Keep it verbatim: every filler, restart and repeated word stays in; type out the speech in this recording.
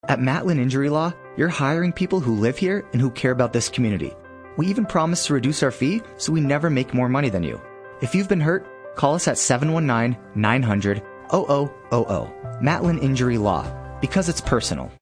At Matlin Injury Law, you're hiring people who live here and who care about this community. We even promise to reduce our fee so we never make more money than you. If you've been hurt, call us at seven one nine, nine hundred, zero zero zero zero. Matlin Injury Law, because it's personal.